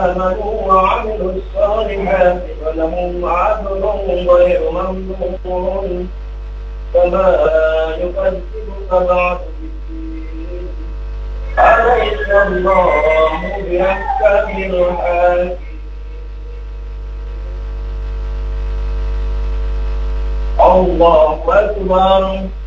آمنوا وعملوا الصالحات فلهم عذر غير ممنون فما يكذبك بعد بالدين أليس الله بأحكم الحاكمين الله أكبر